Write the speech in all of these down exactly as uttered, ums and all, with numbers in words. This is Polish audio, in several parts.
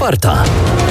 czwarta.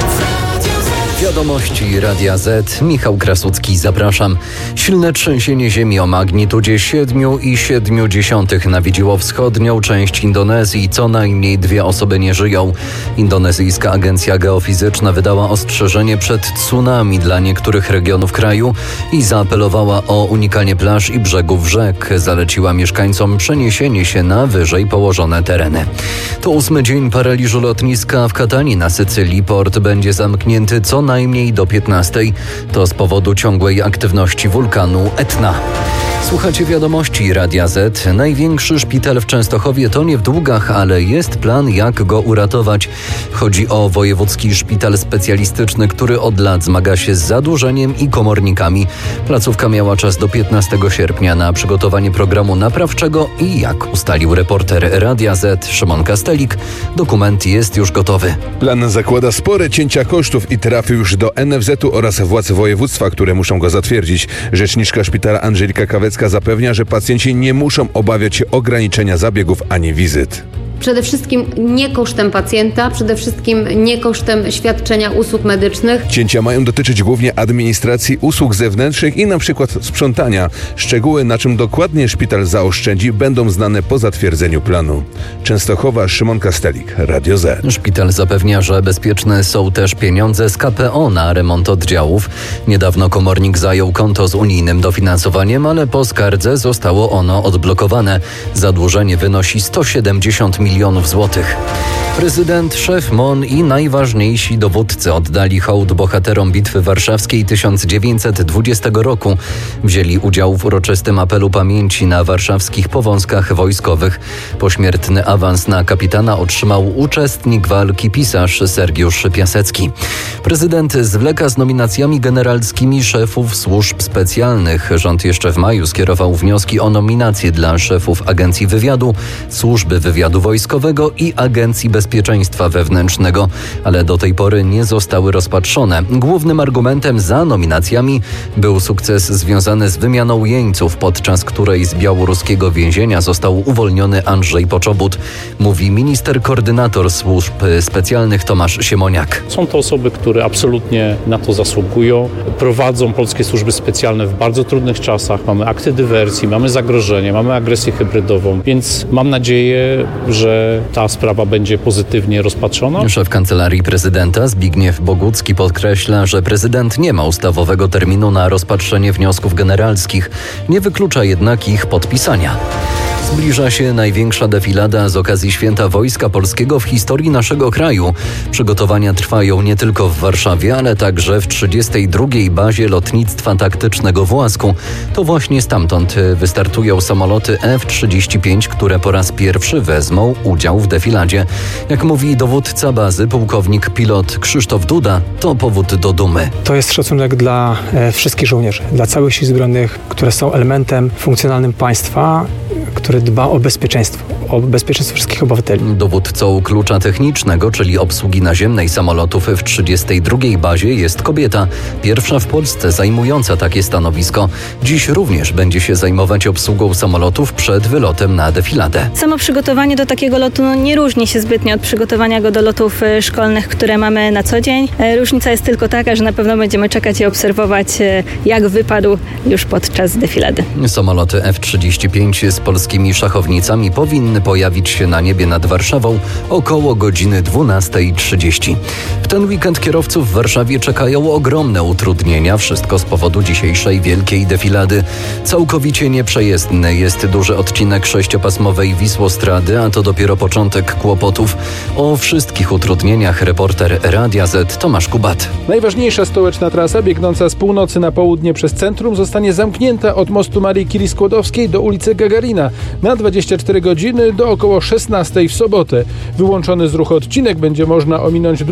Wiadomości Radia Z. Michał Krasucki, zapraszam. Silne trzęsienie ziemi o magnitudzie siedem i siedem dziesiątych nawiedziło wschodnią część Indonezji. Co najmniej dwie osoby nie żyją. Indonezyjska Agencja Geofizyczna wydała ostrzeżenie przed tsunami dla niektórych regionów kraju i zaapelowała o unikanie plaż i brzegów rzek. Zaleciła mieszkańcom przeniesienie się na wyżej położone tereny. To ósmy dzień paraliżu lotniska w Katanii na Sycylii. Port będzie zamknięty co najmniej do piętnastej. To z powodu ciągłej aktywności wulkanu Etna. Słuchacie wiadomości Radia Z. Największy szpital w Częstochowie tonie w długach, ale jest plan, jak go uratować. Chodzi o Wojewódzki Szpital Specjalistyczny, który od lat zmaga się z zadłużeniem i komornikami. Placówka miała czas do piętnastego sierpnia na przygotowanie programu naprawczego i jak ustalił reporter Radia Z Szymon Kastelik, dokument jest już gotowy. Plan zakłada spore cięcia kosztów i trafił już do N F Z u oraz władz województwa, które muszą go zatwierdzić. Rzeczniczka szpitala Angelika Kawecka zapewnia, że pacjenci nie muszą obawiać się ograniczenia zabiegów ani wizyt. Przede wszystkim nie kosztem pacjenta, przede wszystkim nie kosztem świadczenia usług medycznych. Cięcia mają dotyczyć głównie administracji, usług zewnętrznych i na przykład sprzątania. Szczegóły, na czym dokładnie szpital zaoszczędzi, będą znane po zatwierdzeniu planu. Częstochowa, Szymon Kastelik, Radio Z. Szpital zapewnia, że bezpieczne są też pieniądze z K P O na remont oddziałów. Niedawno komornik zajął konto z unijnym dofinansowaniem, ale po skardze zostało ono odblokowane. Zadłużenie wynosi sto siedemdziesiąt milionów złotych. Prezydent, szef M O N i najważniejsi dowódcy oddali hołd bohaterom Bitwy Warszawskiej tysiąc dziewięćset dwudziestego roku. Wzięli udział w uroczystym apelu pamięci na warszawskich powązkach wojskowych. Pośmiertny awans na kapitana otrzymał uczestnik walki, pisarz Sergiusz Piasecki. Prezydent zwleka z nominacjami generalskimi szefów służb specjalnych. Rząd jeszcze w maju skierował wnioski o nominacje dla szefów Agencji Wywiadu, Służby Wywiadu Wojskowego i Agencji Bezpieczeństwa Wewnętrznego, ale do tej pory nie zostały rozpatrzone. Głównym argumentem za nominacjami był sukces związany z wymianą jeńców, podczas której z białoruskiego więzienia został uwolniony Andrzej Poczobut, mówi minister koordynator służb specjalnych Tomasz Siemoniak. Są to osoby, które absolutnie na to zasługują. Prowadzą polskie służby specjalne w bardzo trudnych czasach. Mamy akty dywersji, mamy zagrożenie, mamy agresję hybrydową, więc mam nadzieję, że ta sprawa będzie pozytywnie rozpatrzona. Szef Kancelarii Prezydenta Zbigniew Bogucki podkreśla, że prezydent nie ma ustawowego terminu na rozpatrzenie wniosków generalskich. Nie wyklucza jednak ich podpisania. Zbliża się największa defilada z okazji Święta Wojska Polskiego w historii naszego kraju. Przygotowania trwają nie tylko w Warszawie, ale także w trzydziestej drugiej bazie lotnictwa taktycznego w Łasku. To właśnie stamtąd wystartują samoloty F trzydzieści pięć, które po raz pierwszy wezmą udział w defiladzie. Jak mówi dowódca bazy, pułkownik pilot Krzysztof Duda, to powód do dumy. To jest szacunek dla e, wszystkich żołnierzy, dla całych sił zbrojnych, które są elementem funkcjonalnym państwa, który dba o bezpieczeństwo, o bezpieczeństwo wszystkich obywateli. Dowódcą klucza technicznego, czyli obsługi naziemnej samolotów w trzydziestej drugiej bazie jest kobieta, pierwsza w Polsce zajmująca takie stanowisko. Dziś również będzie się zajmować obsługą samolotów przed wylotem na defiladę. Samo przygotowanie do takiego lotu no, nie różni się zbytnio od przygotowania go do lotów szkolnych, które mamy na co dzień. Różnica jest tylko taka, że na pewno będziemy czekać i obserwować, jak wypadł już podczas defilady. Samoloty F trzydzieści pięć z polskimi szachownicami powinny pojawić się na niebie nad Warszawą około godziny dwunastej trzydzieści. W ten weekend kierowców w Warszawie czekają ogromne utrudnienia, wszystko z powodu dzisiejszej wielkiej defilady. Całkowicie nieprzejezdny jest duży odcinek sześciopasmowej Wisłostrady, a to dopiero początek kłopotów. O wszystkich utrudnieniach reporter Radia Z Tomasz Kubat. Najważniejsza stołeczna trasa biegnąca z północy na południe przez centrum zostanie zamknięta od mostu Marii Curie Skłodowskiej do ulicy Gagarina na dwadzieścia cztery godziny do około szesnastej w sobotę. Wyłączony z ruchu odcinek będzie można ominąć drugą stroną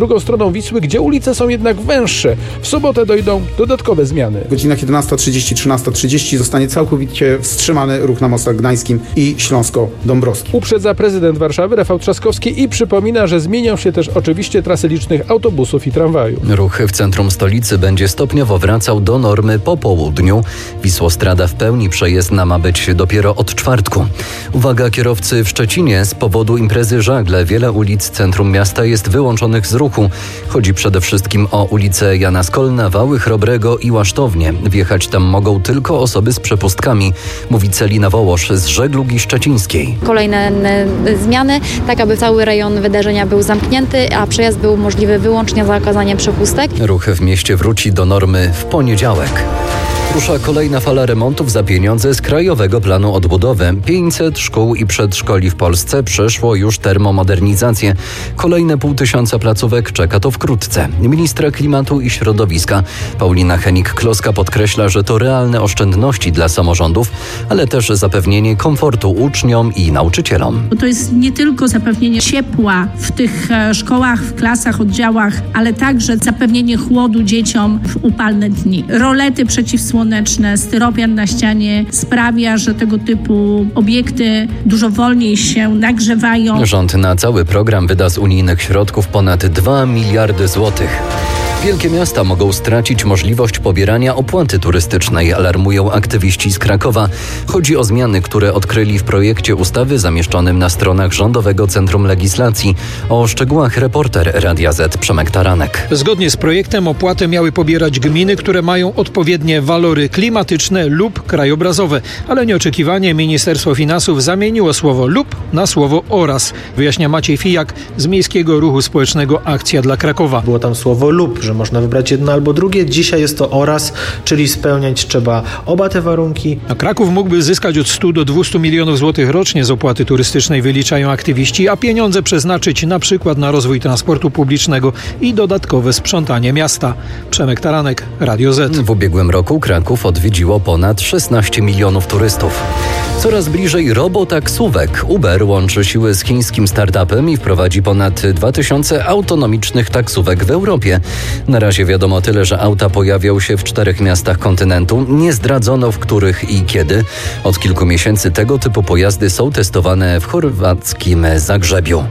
ulicą Wisły, gdzie ulice są jednak węższe. W sobotę dojdą dodatkowe zmiany. W godzinach jedenasta trzydzieści do trzynastej trzydzieści zostanie całkowicie wstrzymany ruch na mostach gdańskim i Śląsko-Dąbrowskim. Uprzedza prezydent Warszawy Rafał Trzaskowski i przypomina, że zmienią się też oczywiście trasy licznych autobusów i tramwajów. Ruch w centrum stolicy będzie stopniowo wracał do normy po południu. Wisłostrada w pełni przejezdna ma być dopiero od czwartku. Uwaga kierowcy w Szczecinie, z powodu imprezy Żagle wiele ulic centrum miasta jest wyłączonych z ruchu. Chodzi przede wszystkim o ulice Jana Skolna, Wały Chrobrego i Łasztownię. Wjechać tam mogą tylko osoby z przepustkami, mówi Celina Wołosz z Żeglugi Szczecińskiej. Kolejne zmiany, tak aby cały rejon wydarzenia był zamknięty, a przejazd był możliwy wyłącznie za okazaniem przepustek. Ruch w mieście wróci do normy w poniedziałek. Rusza kolejna fala remontów za pieniądze z Krajowego Planu Odbudowy. pięćset szkół i przedszkoli w Polsce przeszło już termomodernizację. Kolejne pół tysiąca placówek czeka to wkrótce. Ministra Klimatu i Środowiska Paulina Hennig-Kloska podkreśla, że to realne oszczędności dla samorządów, ale też zapewnienie komfortu uczniom i nauczycielom. To jest nie tylko zapewnienie ciepła w tych szkołach, w klasach, oddziałach, ale także zapewnienie chłodu dzieciom w upalne dni. Rolety przeciwsłoneczne, styropian na ścianie sprawia, że tego typu obiekty dużo wolniej się nagrzewają. Rząd na cały program wyda z unijnych środków ponad dwa miliardy złotych. Wielkie miasta mogą stracić możliwość pobierania opłaty turystycznej, alarmują aktywiści z Krakowa. Chodzi o zmiany, które odkryli w projekcie ustawy zamieszczonym na stronach Rządowego Centrum Legislacji. O szczegółach reporter Radia Z Przemek Taranek. Zgodnie z projektem opłatę miały pobierać gminy, które mają odpowiednie walory klimatyczne lub krajobrazowe. Ale nieoczekiwanie Ministerstwo Finansów zamieniło słowo lub na słowo oraz. Wyjaśnia Maciej Fijak z Miejskiego Ruchu Społecznego Akcja dla Krakowa. Było tam słowo lub, że można wybrać jedno albo drugie. Dzisiaj jest to oraz, czyli spełniać trzeba oba te warunki. A Kraków mógłby zyskać od stu do dwustu milionów złotych rocznie z opłaty turystycznej, wyliczają aktywiści, a pieniądze przeznaczyć na przykład na rozwój transportu publicznego i dodatkowe sprzątanie miasta. Przemek Taranek, Radio Z. W ubiegłym roku Kraków odwiedziło ponad szesnaście milionów turystów. Coraz bliżej robotaksówek. Uber łączy siły z chińskim startupem i wprowadzi ponad dwa tysiące autonomicznych taksówek w Europie. Na razie wiadomo tyle, że auta pojawią się w czterech miastach kontynentu. Nie zdradzono w których i kiedy. Od kilku miesięcy tego typu pojazdy są testowane w chorwackim Zagrzebiu.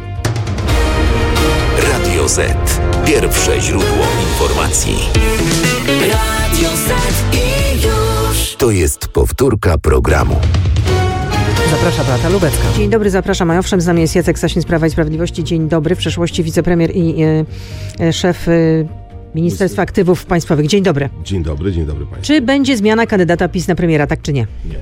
Radio Z. Pierwsze źródło informacji. Radio Z i już. To jest powtórka programu. Zaprasza Beata Lubecka. Dzień dobry, zapraszam. A owszem, z nami jest Jacek Sasin z Prawa i Sprawiedliwości. Dzień dobry. W przeszłości wicepremier i e, e, szef e, Ministerstwa Aktywów Państwowych. Dzień dobry. Dzień dobry, dzień dobry Państwu. Czy będzie zmiana kandydata PiS na premiera, tak czy nie? Nie.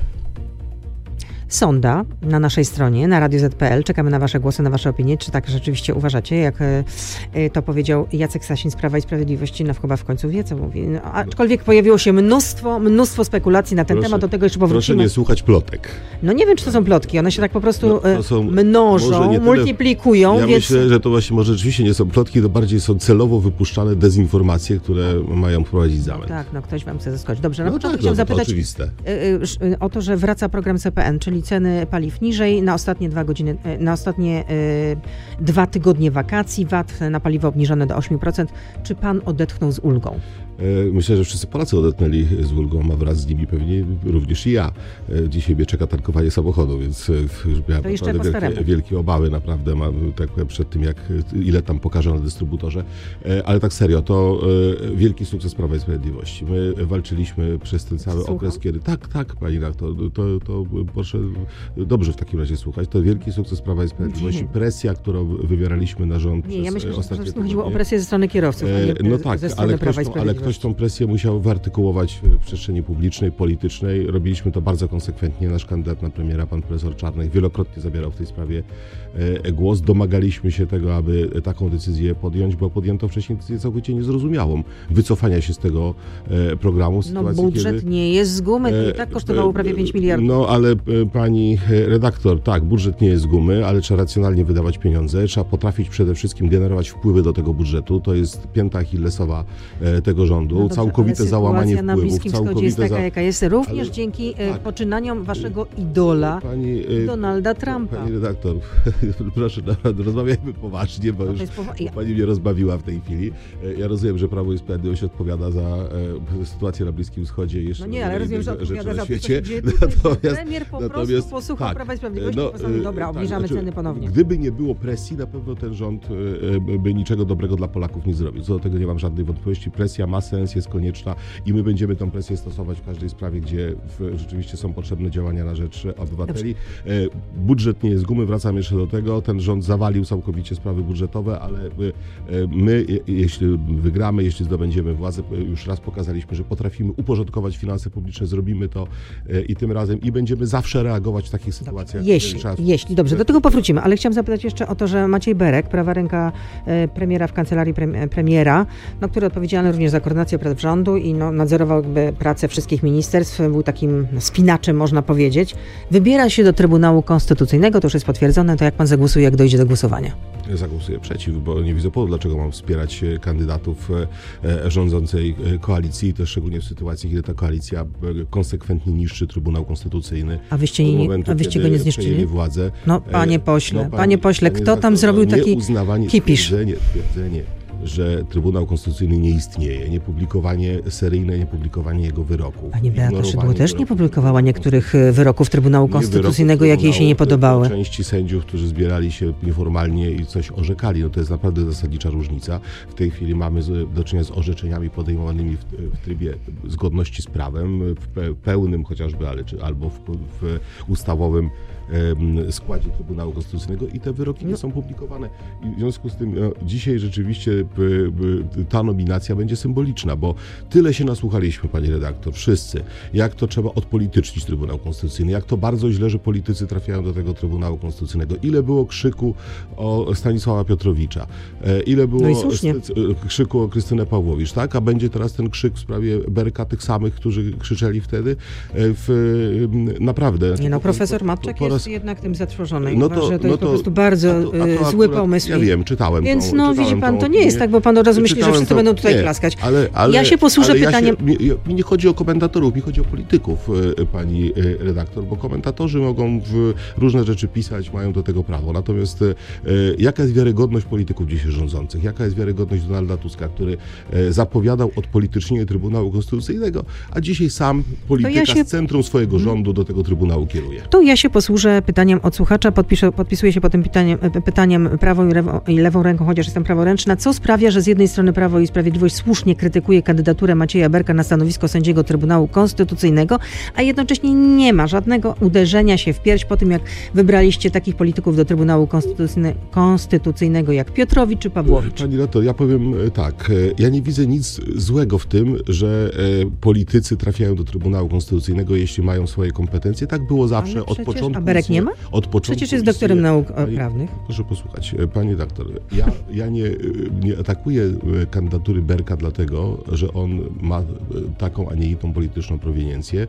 Sonda na naszej stronie, na radio zet kropka pe el. Czekamy na wasze głosy, na wasze opinie. Czy tak rzeczywiście uważacie, jak to powiedział Jacek Sasin z Prawa i Sprawiedliwości? No chyba w końcu wie, co mówi. No, aczkolwiek pojawiło się mnóstwo, mnóstwo spekulacji na ten proszę, temat. Do tego jeszcze powrócimy. Proszę nie słuchać plotek. No nie wiem, czy to są plotki. One się tak po prostu no, są, mnożą, tyle, multiplikują. Ja więc... myślę, że to właśnie może rzeczywiście nie są plotki, to bardziej są celowo wypuszczane dezinformacje, które mają prowadzić zamęt. Tak, no ktoś wam chce zaskoczyć. Dobrze, na no początku tak, chciałam no, zapytać oczywiste. y, y, o to, że wraca program C P N, czyli ceny paliw niżej na ostatnie dwa godziny, na ostatnie y, dwa tygodnie wakacji, V A T na paliwo obniżone do ośmiu procent. Czy pan odetchnął z ulgą? Myślę, że wszyscy Polacy odetchnęli z ulgą, a wraz z nimi pewnie również i ja. Dzisiaj mnie czeka tankowanie samochodu, więc już miałem naprawdę wielkie, wielkie obawy naprawdę mam, tak przed tym, jak ile tam pokażę na dystrybutorze. Ale tak serio, to wielki sukces Prawa i Sprawiedliwości. My walczyliśmy przez ten cały Słucham. okres, kiedy... Tak, tak, pani redaktor, to, to, to proszę dobrze w takim razie słuchać. To wielki sukces Prawa i Sprawiedliwości. Presja, którą wywieraliśmy na rząd nie, przez ja myślę, ostatnie że chodziło o presję ze strony kierowców, a nie no tak, ze strony ale Prawa ktoś, i Sprawiedliwości. ale ktoś tą presję musiał wyartykułować w przestrzeni publicznej, politycznej. Robiliśmy to bardzo konsekwentnie. Nasz kandydat na premiera, pan profesor Czarnek, wielokrotnie zabierał w tej sprawie e, głos. Domagaliśmy się tego, aby taką decyzję podjąć, bo podjęto wcześniej decyzję całkowicie niezrozumiałą wycofania się z tego e, programu. No budżet kiedy, nie jest z gumy, e, i tak kosztowało prawie pięć miliardów. No ale e, pani redaktor, tak, budżet nie jest z gumy, ale trzeba racjonalnie wydawać pieniądze. Trzeba potrafić przede wszystkim generować wpływy do tego budżetu. To jest pięta achillesowa e, tego rządu. rządu, no dobrze, całkowite załamanie wpływów. Na Bliskim Wschodzie jest taka, za... jaka jest, również ale... dzięki tak. poczynaniom waszego idola, pani, Donalda Trumpa. Pani redaktor, proszę, rozmawiajmy poważnie, bo już powa- ja. pani mnie rozbawiła w tej chwili. Ja rozumiem, że Prawo i Sprawiedliwość odpowiada za e, sytuację na Bliskim Wschodzie. Jeszcze no nie, ale rozumiem, że odpowiada za to, co się dzieje. Premier po natomiast, prostu posłuchał tak, Prawa i Sprawiedliwości no, i postanowił, dobra, tak, obniżamy znaczy, ceny ponownie. Gdyby nie było presji, na pewno ten rząd e, by niczego dobrego dla Polaków nie zrobił. Co do tego nie mam żadnej wątpliwości. Presja ma sens, jest konieczna i my będziemy tę presję stosować w każdej sprawie, gdzie w, rzeczywiście są potrzebne działania na rzecz obywateli. E, budżet nie jest gumy, wracam jeszcze do tego. Ten rząd zawalił całkowicie sprawy budżetowe, ale e, my, jeśli wygramy, jeśli zdobędziemy władzę, już raz pokazaliśmy, że potrafimy uporządkować finanse publiczne, zrobimy to e, i tym razem i będziemy zawsze reagować w takich sytuacjach. Jeśli, jeśli, dobrze, do tego powrócimy, ale chciałam zapytać jeszcze o to, że Maciej Berek, prawa ręka e, premiera w kancelarii pre, premiera, no, który odpowiedzialny również za koordynację prac rządu i no, nadzorował jakby pracę wszystkich ministerstw, był takim spinaczem, można powiedzieć, wybiera się do Trybunału Konstytucyjnego, to już jest potwierdzone, to jak pan zagłosuje, jak dojdzie do głosowania? Ja zagłosuję przeciw, bo nie widzę powodu, dlaczego mam wspierać kandydatów e, rządzącej koalicji i też szczególnie w sytuacji, kiedy ta koalicja konsekwentnie niszczy Trybunał Konstytucyjny. A wyście, nie, momentu, a wyście go nie zniszczyli? Władzę. No panie pośle, no, panie, panie pośle, panie kto tam zrobił taki kipisz? Twierdzenie, twierdzenie, że Trybunał Konstytucyjny nie istnieje, niepublikowanie seryjne, niepublikowanie jego wyroków. Pani Beata Szydło też nie publikowała niektórych wyroków Trybunału Konstytucyjnego, jakie jej się nie podobały. Części sędziów, którzy zbierali się nieformalnie i coś orzekali, no to jest naprawdę zasadnicza różnica. W tej chwili mamy do czynienia z orzeczeniami podejmowanymi w, w trybie zgodności z prawem, w pełnym chociażby, ale, czy, albo w, w ustawowym składzie Trybunału Konstytucyjnego i te wyroki nie są publikowane. I w związku z tym no, dzisiaj rzeczywiście ta nominacja będzie symboliczna, bo tyle się nasłuchaliśmy, pani redaktor, wszyscy, jak to trzeba odpolitycznić Trybunał Konstytucyjny, jak to bardzo źle, że politycy trafiają do tego Trybunału Konstytucyjnego. Ile było krzyku o Stanisława Piotrowicza, ile było no krzyku o Krystynę Pawłowicz, tak? A będzie teraz ten krzyk w sprawie Berka, tych samych, którzy krzyczeli wtedy. W, naprawdę. Nie no, profesor Matczak po, po jest jednak tym zatrwożony. No to, że to no jest to, po prostu bardzo a to, a to zły pomysł. Ja wiem, czytałem Więc tą, no czytałem widzi pan, to opinię. nie jest tak, bo pan od razu myśli, że wszyscy to, będą tutaj nie, klaskać. Ale, ale, ja się posłużę ale pytaniem... Ja się, mi, mi nie chodzi o komentatorów, mi chodzi o polityków, pani redaktor, bo komentatorzy mogą w różne rzeczy pisać, mają do tego prawo. Natomiast e, jaka jest wiarygodność polityków dzisiaj rządzących? Jaka jest wiarygodność Donalda Tuska, który e, zapowiadał odpolitycznienie Trybunału Konstytucyjnego, a dzisiaj sam polityka ja się... z centrum swojego rządu do tego Trybunału kieruje? To ja się posłużę pytaniem od słuchacza, podpiszę, podpisuję się pod tym pytaniem, pytaniem prawą i lewą, i lewą ręką, chociaż jestem praworęczna. Co sprawia, że z jednej strony Prawo i Sprawiedliwość słusznie krytykuje kandydaturę Macieja Berka na stanowisko sędziego Trybunału Konstytucyjnego, a jednocześnie nie ma żadnego uderzenia się w pierś po tym, jak wybraliście takich polityków do Trybunału Konstytucyjne, Konstytucyjnego jak Piotrowicz czy Pawłowicz? Pani Reto, ja powiem tak, ja nie widzę nic złego w tym, że politycy trafiają do Trybunału Konstytucyjnego, jeśli mają swoje kompetencje. Tak było zawsze ale od przecież, początku. A Berek nie ma? Od początku przecież jest doktorem istnieje. nauk Pani, prawnych. Proszę posłuchać, pani doktor, ja, ja nie, nie atakuję kandydatury Berka dlatego, że on ma taką, a nie inną polityczną proweniencję.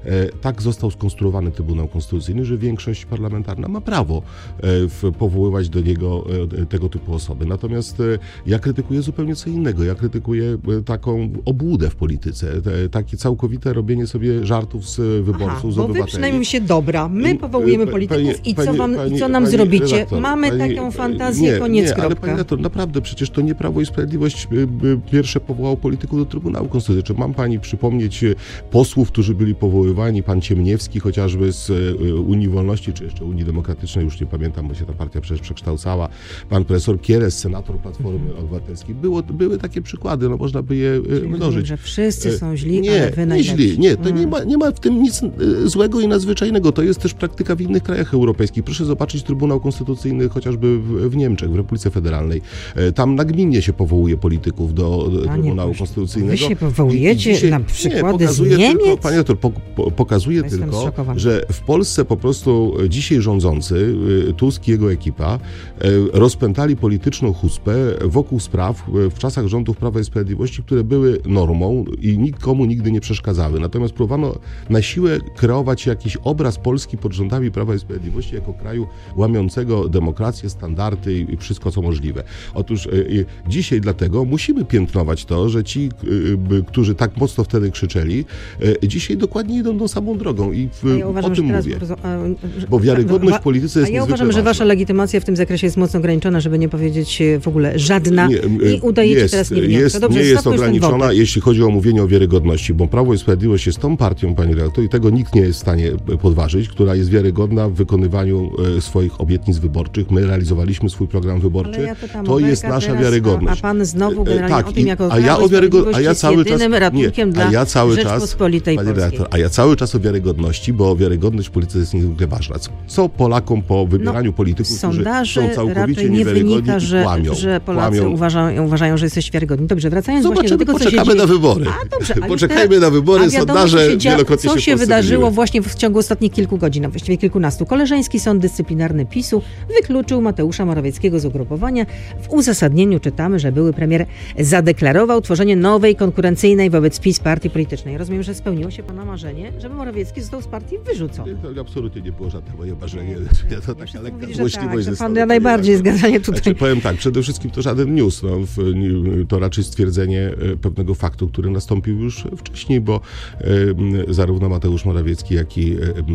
Tak został skonstruowany Trybunał Konstytucyjny, że większość parlamentarna ma prawo powoływać do niego tego typu osoby. Natomiast ja krytykuję zupełnie co innego. Ja krytykuję taką obłudę w polityce, takie całkowite robienie sobie żartów z wyborców, Aha, z bo obywateli. Wy przynajmniej się dobra. My powołujemy polityków pani, i co, wam, pani, i co nam pani zrobicie? Redaktor, Mamy pani, taką fantazję, nie, koniec, nie, kropka. Ale pani redaktor, naprawdę, przecież to nie Prawo i Sprawiedliwość pierwsze powołało polityków do Trybunału Konstytucyjnego. Mam pani przypomnieć posłów, którzy byli powoływani, pan Ciemniewski chociażby z Unii Wolności, czy jeszcze Unii Demokratycznej, już nie pamiętam, bo się ta partia przecież przekształcała, pan profesor Kieres, senator Platformy hmm. Obywatelskiej. Było, były takie przykłady, no można by je Czyli mnożyć. Rozumiem, że wszyscy są źli, nie, ale wy nie źli, nie, to hmm. nie, ma, nie ma w tym nic złego i nadzwyczajnego. To jest też praktyka w innych krajach europejskich. Proszę zobaczyć Trybunał Konstytucyjny chociażby w, w Niemczech, w Republice Federalnej. Tam nagminnie się powołuje polityków do Panie Trybunału Boże, Konstytucyjnego. Wy się powołujecie dzisiaj, na przykłady nie, z Niemiec? Tylko, panie doktor, po, po, pokazuje tylko, zszokowany. Że w Polsce po prostu dzisiaj rządzący, Tusk i jego ekipa, rozpętali polityczną huspę wokół spraw w czasach rządów Prawa i Sprawiedliwości, które były normą i nikomu nigdy nie przeszkadzały. Natomiast próbowano na siłę kreować jakiś obraz Polski pod rządami Prawa i Sprawiedliwości jako kraju łamiącego demokrację, standardy i wszystko, co możliwe. Otóż dzisiaj dlatego musimy piętnować to, że ci, którzy tak mocno wtedy krzyczeli, dzisiaj dokładnie idą tą samą drogą i w, ja uważam, o tym mówię. Bardzo, a, że, bo wiarygodność w polityce jest A ja uważam, że wasza legitymacja w tym zakresie jest mocno ograniczona, żeby nie powiedzieć w ogóle żadna nie, i udajecie jest, teraz niewiniątkę. Jest, Dobrze, nie jest ograniczona, jeśli chodzi o mówienie o wiarygodności, bo Prawo i Sprawiedliwość jest tą partią, pani redaktor, i tego nikt nie jest w stanie podważyć, która jest wiarygodna w wykonywaniu swoich obietnic wyborczych. My realizowaliśmy swój program wyborczy. Ja pytam, to jest nasza wiarygodność. A pan znowu generalnie tak, o tym, jako a ja o wiarygodności, a ja cały czas ratunkiem nie, dla a ja cały czas, Polskiej. redaktor, a ja cały czas o wiarygodności, bo wiarygodność w polityce jest niezwykle ważna. Co Polakom po wybieraniu no, polityków, którzy są całkowicie nie niewiarygodni wynika, że, i kłamią. że Polacy kłamią. Uważają, uważają, że jesteś wiarygodni. Dobrze, wracając Zobaczymy, właśnie do tego, co się poczekamy na wybory. A, dobrze, Poczekajmy na wybory, sondaże wielokrotnie co się się wydarzyło myliły. właśnie w ciągu ostatnich kilku godzin, a właściwie kilkunastu. Koleżeński Sąd Dyscyplinarny PiSu wykluczył Mateusza Morawieckiego z ugrupowania. W uzasadnieniu czytamy, że były premier zadeklarował tworzenie nowej, konkurencyjnej wobec PiS partii politycznej. Rozumiem, że spełniło się pana marzenie, żeby Morawiecki został z partii wyrzucony. To absolutnie nie było żadne moje marzenie. To taka lekka złośliwość. Tak, pan ja najbardziej zgadzanie tutaj. Znaczy, powiem tak, przede wszystkim to żaden news. No, to raczej stwierdzenie pewnego faktu, który nastąpił już wcześniej, bo e, zarówno Mateusz Morawiecki, jak i e,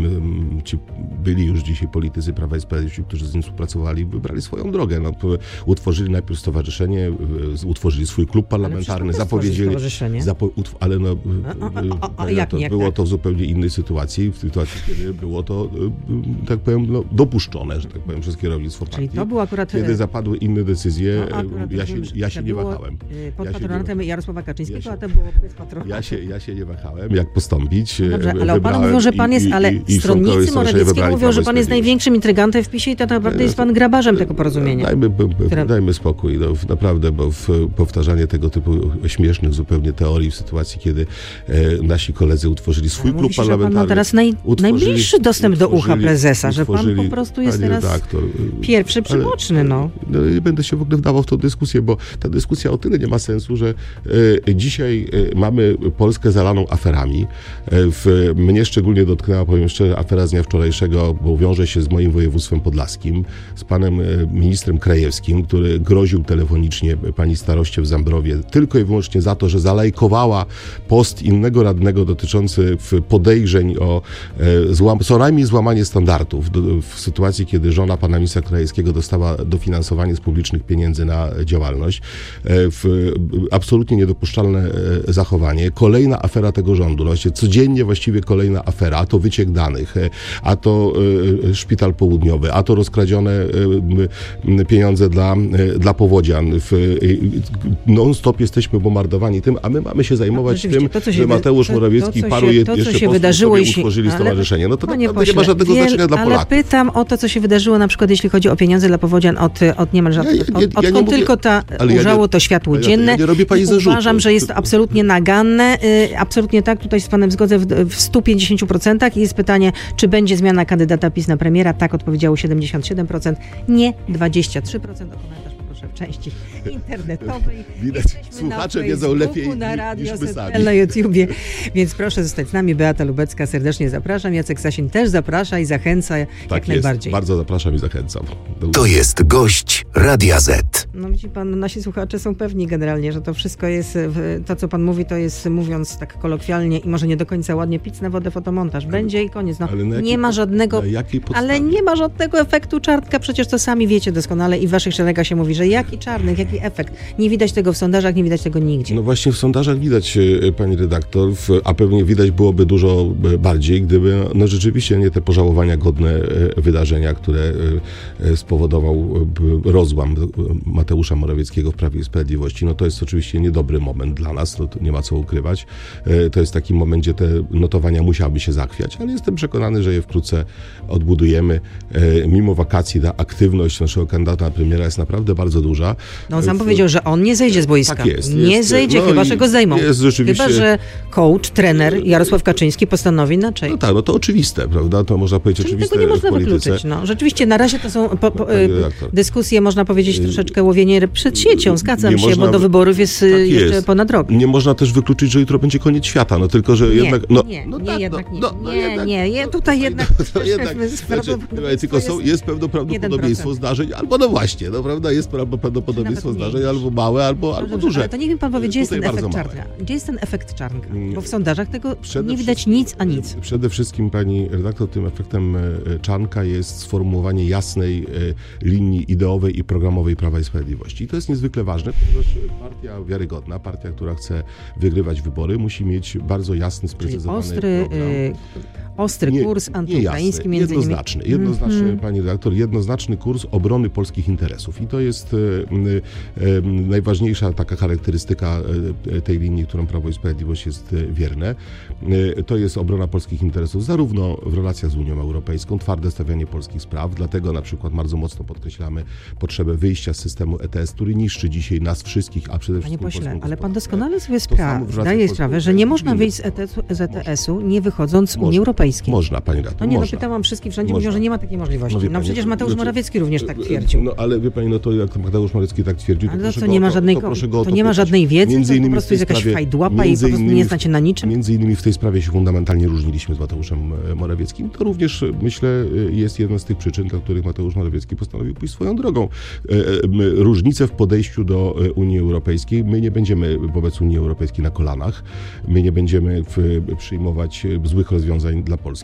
ci byli już dzisiaj politycy Prawa i Sprawiedliwości, którzy z nim współpracowali, wybrali swoją drogę. No, utworzyli najpierw stowarzyszenie, utworzyli swój klub parlamentarny, zapowiedzieli... Zapo, utw, ale no, a, a, a, a jak, to, jak było tak? to w zupełnie innej sytuacji, w sytuacji, kiedy było to, tak powiem, no, dopuszczone, że tak powiem, przez kierownictwo partii. Czyli to był akurat... Kiedy zapadły inne decyzje, no, ja, się, ja się nie wahałem. Pod ja patronatem nie, Jarosława Kaczyńskiego, ja się, a to było bez patronatem. Ja się, ja się nie wahałem, jak postąpić. No dobrze, ale pan mówią, że pan jest, ale i, i stronnicy Morawieckiego mówią, że pan jest największym intrygantem w PiSie i to naprawdę jest pan grabarzem tego porozumienia. Dajmy, b, b, które... dajmy spokój, no, naprawdę, bo w, powtarzanie tego typu śmiesznych zupełnie teorii w sytuacji, kiedy e, nasi koledzy utworzyli swój ale klub się, parlamentarny. Że pan ma teraz naj, najbliższy dostęp do ucha prezesa, że pan po prostu jest teraz redaktor, pierwszy przyboczny. No. No, nie będę się w ogóle wdawał w tą dyskusję, bo ta dyskusja o tyle nie ma sensu, że e, dzisiaj e, mamy Polskę zalaną aferami. E, w, mnie szczególnie dotknęła, powiem szczerze, afera z dnia wczorajszego, bo wiąże się z moim województwem podlaskim, z panem e, ministrem Krajewskim, który groził telefonicznie pani staroście w Zambrowie tylko i wyłącznie za to, że zalajkowała post innego radnego dotyczący podejrzeń o e, złam, co najmniej złamanie standardów do, w sytuacji, kiedy żona pana ministra Krajewskiego dostała dofinansowanie z publicznych pieniędzy na działalność. E, w, absolutnie niedopuszczalne e, zachowanie. Kolejna afera tego rządu. No właśnie codziennie właściwie kolejna afera. A to wyciek danych, e, a to e, szpital południowy, a to rozkradzione e, pieniądze dla, e, dla powodzian. W, e, non-stop jesteśmy bombardowani tym, a my mamy się zajmować no, tym, to, że wy... Mateusz Morawiecki i paru je, to, jeszcze się wydarzyło, jeśli... utworzyli ale, stowarzyszenie. No to naprawdę pośle, nie ma żadnego wiel... znaczenia dla Polaków. Ale pytam o to, co się wydarzyło na przykład, jeśli chodzi o pieniądze dla powodzian od, od niemal żadnych... Ja, ja, ja, od, ja odkąd tylko ta ujrzało ja to światło dzienne. Ja, ja nie robię pani zarzutu. Uważam, że jest to absolutnie naganne. Y, absolutnie tak, tutaj z panem zgodzę w, w stu pięćdziesięciu procentach. I jest pytanie, czy będzie zmiana kandydata PiS na premiera? Tak odpowiedziało siedemdziesiąt siedem procent, nie dwadzieścia trzy procent. O komentarz poproszę w części internetowej. Widać, słuchacze wiedzą lepiej na radio, niż my sami. Na YouTubie. Więc proszę zostać z nami. Beata Lubecka, serdecznie zapraszam. Jacek Sasin też zaprasza i zachęca jak tak najbardziej. Jest. Bardzo zapraszam i zachęcam. Do... To jest gość Radia Z. No widzi pan, nasi słuchacze są pewni generalnie, że to wszystko jest, to co pan mówi, to jest, mówiąc tak kolokwialnie i może nie do końca ładnie, pic na wodę, fotomontaż. Będzie i koniec. No, nie ma żadnego, ale nie ma żadnego efektu Czarnka, przecież to sami wiecie doskonale i w waszych szeregach się mówi, że jaki Czarnek, jaki efekt. Nie widać tego w sondażach, nie widać tego nigdzie. No właśnie w sondażach widać, pani redaktor, a pewnie widać byłoby dużo bardziej, gdyby no rzeczywiście nie te pożałowania godne wydarzenia, które spowodował rozłam Mateusza Morawieckiego w Prawie i Sprawiedliwości. No to jest oczywiście niedobry moment dla nas, no to nie ma co ukrywać. To jest taki moment, gdzie te notowania musiałyby się zachwiać, ale jestem przekonany, że je wkrótce odbudujemy. Mimo wakacji ta aktywność naszego kandydata na premiera jest naprawdę bardzo duża. No on sam w... powiedział, że on nie zejdzie z boiska. Tak jest, nie jest, zejdzie, no chyba że go zdejmą. Jest rzeczywiście... Chyba że coach, trener Jarosław Kaczyński postanowi inaczej. No tak, no to oczywiste, prawda? To można powiedzieć Czyli oczywiste tego nie można w polityce. wykluczyć. No. Rzeczywiście na razie to są po, po, dyskusje, można powiedzieć, troszeczkę łowienie przed siecią. Zgadzam nie się, można... bo do wyborów jest tak jeszcze jest. ponad rok. Nie można też wykluczyć, że jutro będzie koniec świata, no tylko, że nie, jednak... No, nie, no, nie, tak, jednak nie. No, no, nie, jednak, nie, nie, tutaj jednak... No, jednak znaczy, tylko są, jest pewne prawdopodobieństwo zdarzeń, albo no właśnie, no prawda, jest albo prawdopodobieństwo zdarzeń albo małe, albo, no albo dobrze, duże. Ale to niech mi pan powie, gdzie jest ten efekt małe. czarnka? Gdzie jest ten efekt czarnka? Bo w sondażach tego Przede nie widać nic, a nic. Przede wszystkim, pani redaktor, tym efektem czarnka jest sformułowanie jasnej linii ideowej i programowej Prawa i Sprawiedliwości. I to jest niezwykle ważne, ponieważ partia wiarygodna, partia, która chce wygrywać wybory, musi mieć bardzo jasny, sprecyzowany ostry, program. Y, ostry nie, kurs antyukraiński między jednoznaczny, innymi. jednoznaczny, mm-hmm. pani redaktor, jednoznaczny kurs obrony polskich interesów. I to jest y, y, najważniejsza taka charakterystyka y, tej linii, którą Prawo i Sprawiedliwość jest y, wierne. Y, to jest obrona polskich interesów zarówno w relacjach z Unią Europejską, twarde stawianie polskich spraw, dlatego na przykład bardzo mocno podkreślamy potrzebę wyjścia z systemu E T S, który niszczy dzisiaj nas wszystkich, a przede wszystkim Panie pośle, polską ale pan doskonale sobie spra- zdaje sprawę, że nie można wyjść z E T S-u nie wychodząc z Unii Europejskiej. Można, pani redaktor, No nie, można. no pytałam wszystkich, wszędzie mówią, że nie ma takiej możliwości. No, no przecież pani, Mateusz znaczy, Morawiecki również tak twierdził. No ale wie pani, no to jak Mateusz Morawiecki tak twierdził, to ale proszę to go, nie ma żadnej, to, to, to, to nie ma żadnej wiedzy, między to innymi po prostu jest jakaś sprawie, fajdłapa i po prostu nie znacie na niczym. Między innymi w tej sprawie się fundamentalnie różniliśmy z Mateuszem Morawieckim. To również, myślę, jest jedna z tych przyczyn, dla których Mateusz Morawiecki postanowił pójść swoją drogą. Różnice w podejściu do Unii Europejskiej. My nie będziemy wobec Unii Europejskiej na kolanach. My nie będziemy przyjmować złych rozwiązań dla Polski.